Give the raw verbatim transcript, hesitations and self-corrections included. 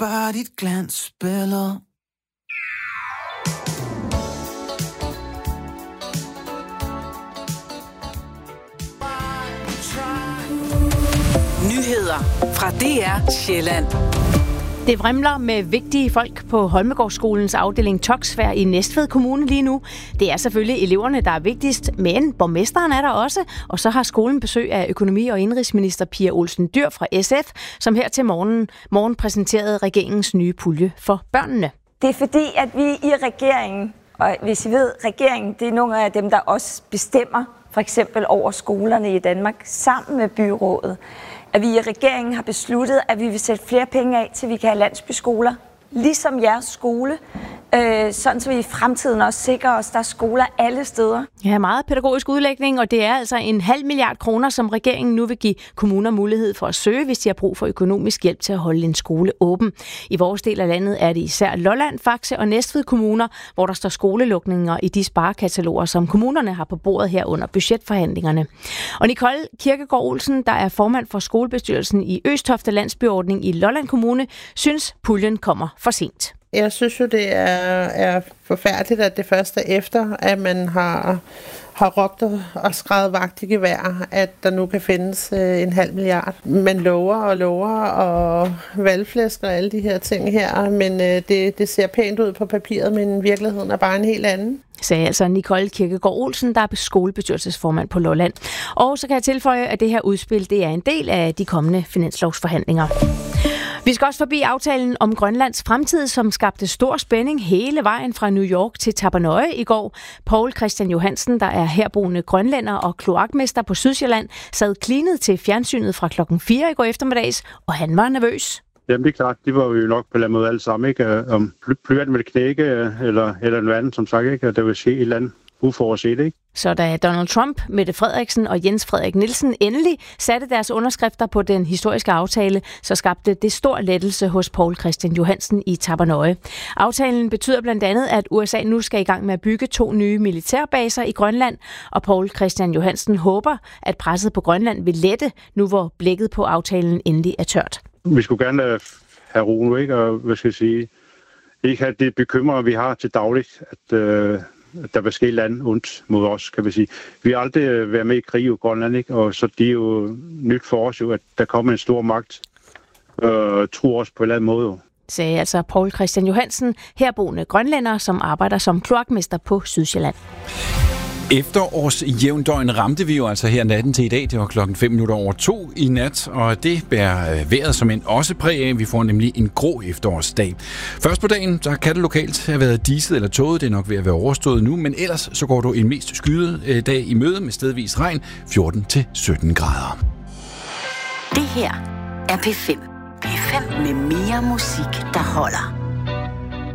bare dit glansbillede. Nyheder fra D R Sjælland. Det vrimler med vigtige folk på Holmegårdsskolens afdeling Toksvær i Næstved Kommune lige nu. Det er selvfølgelig eleverne, der er vigtigst, men borgmesteren er der også. Og så har skolen besøg af økonomi- og indenrigsminister Pia Olsen Dyhr fra S F, som her til morgen, morgen præsenterede regeringens nye pulje for børnene. Det er fordi, at vi i regeringen, og hvis I ved, regeringen det er nogle af dem, der også bestemmer for eksempel over skolerne i Danmark sammen med byrådet, at vi i regeringen har besluttet, at vi vil sætte flere penge af, til vi kan have landsbyskoler, ligesom jeres skole, øh, sådan så vi i fremtiden også sikrer os, der er skoler alle steder. Ja, meget pædagogisk udlægning, og det er altså en halv milliard kroner, som regeringen nu vil give kommuner mulighed for at søge, hvis de har brug for økonomisk hjælp til at holde en skole åben. I vores del af landet er det især Lolland, Faxe og Næstved kommuner, hvor der står skolelukninger i de sparekataloger, som kommunerne har på bordet her under budgetforhandlingerne. Og Nicole Kirkegaard Olsen, der er formand for skolebestyrelsen i Østofte Landsbyordning i Lolland Kommune, synes puljen kommer for sent. Jeg synes jo, det er, er forfærdeligt, at det først er efter, at man har, har råbt og skrevet vagt i gevær, at der nu kan findes øh, en halv milliard. Man lover og lover og valgflæsk og alle de her ting her, men øh, det, det ser pænt ud på papiret, men virkeligheden er bare en helt anden. Sagde altså Nicole Kirkegaard Olsen, der er skolebestyrelsesformand på Lolland. Og så kan jeg tilføje, at det her udspil det er en del af de kommende finanslovsforhandlinger. Vi skal også forbi aftalen om Grønlands fremtid, som skabte stor spænding hele vejen fra New York til Tappernøje i går. Poul Christian Johansen, der er herboende grønlænder og kloakmester på Sydsjælland, sad klinet til fjernsynet fra klokken fire i går eftermiddags, og han var nervøs. Jamen det er klart, det var jo nok på en eller anden måde alle sammen, ikke? Om blyanten ville knække, eller, eller noget andet, som sagt, ikke? Og der vil ske et eller andet uforudset, ikke? Så da Donald Trump, Mette Frederiksen og Jens Frederik Nielsen endelig satte deres underskrifter på den historiske aftale, så skabte det stor lettelse hos Poul Christian Johansen i Tappernøje. Aftalen betyder blandt andet, at U S A nu skal i gang med at bygge to nye militærbaser i Grønland, og Poul Christian Johansen håber, at presset på Grønland vil lette, nu hvor blækket på aftalen endelig er tørt. Vi skulle gerne have ro nu, ikke? Og hvad skal jeg sige, ikke have det bekymring, vi har til dagligt, at øh, der vil ske et eller andet ondt mod os, kan vi sige. Vi har aldrig været med i krig i Grønland, ikke? Og så det er jo nyt for os, jo, at der kommer en stor magt, øh, tror os på en eller anden måde. Jo. Sagde altså Poul Christian Johansen, herboende grønlænder, som arbejder som kloakmester på Sydsjælland. Efterårsjævndøgn ramte vi jo altså her natten til i dag. Det var klokken fem minutter over to i nat, og det bærer vejret som en også præg af. Vi får nemlig en grå efterårsdag. Først på dagen, så kan det lokalt have været diset eller tåget. Det er nok ved at være overstået nu, men ellers så går du en mest skyet dag i møde med stedvis regn, fjorten til sytten grader. Det her er P fem. P fem med mere musik, der holder.